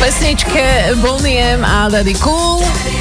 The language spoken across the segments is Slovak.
pesničke Boney M a Daddy Cool.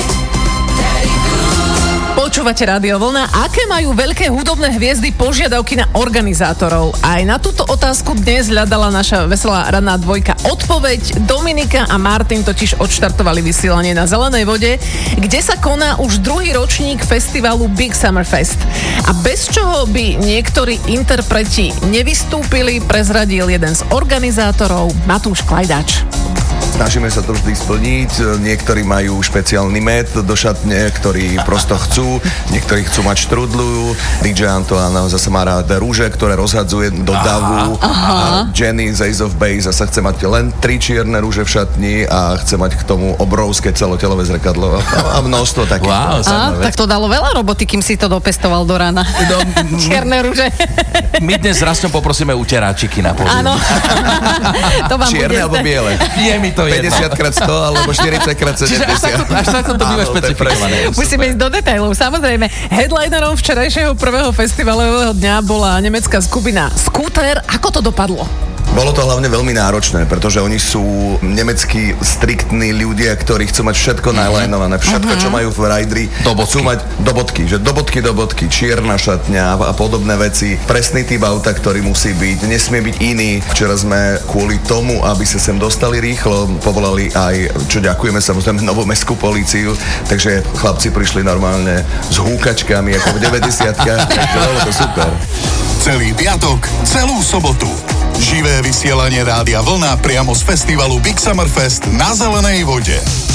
Počúvate Rádio Vlna. Aké majú veľké hudobné hviezdy požiadavky na organizátorov? Aj na túto otázku dnes hľadala naša veselá ranná dvojka odpoveď. Dominika a Martin totiž odštartovali vysielanie na Zelenej vode, kde sa koná už druhý ročník festivalu Big Summer Fest. A bez čoho by niektorí interpreti nevystúpili, prezradil jeden z organizátorov, Matúš Klajdač. Snažíme sa to vždy splniť. Niektorí majú špeciálny med do šatne, ktorí prosto chcú. Niektorí chcú mať štrudlu. DJ Antoine zase má rád rúže, ktoré rozhadzuje do davu. A Jenny z Ace of Base zase chce mať len 3 čierne rúže v šatni a chce mať k tomu obrovské celotelové zrkadlo. A množstvo takých. Wow, tak to dalo veľa roboty, kým si to dopestoval do rána. Čierne rúže. My dnes raz poprosíme uteráčiky na pódium. Áno. To vám čierne alebo biele? Je mi to 50x100 alebo 40x70. Až takto to býva špecifikované. Musíme ísť do detailov. Samozrejme, headlinerom včerajšieho prvého festivalového dňa bola nemecká skupina Scooter. Ako to dopadlo? Bolo to hlavne veľmi náročné, pretože oni sú nemeckí striktní ľudia, ktorí chcú mať všetko najlajnované, všetko, čo majú v rajdri, chcú mať do bodky, čierna šatňa a podobné veci, presný typ auta, ktorý musí byť, nesmie byť iný. Včera sme kvôli tomu, aby sa sem dostali rýchlo, povolali aj, čo ďakujeme samozrejme, novú mestskú políciu, takže chlapci prišli normálne s húkačkami ako v 90-kách, takže bolo to super. Celý piatok, celú sobotu. Živé vysielanie Rádia Vlna priamo z festivalu Big Summer Fest na Zelenej vode.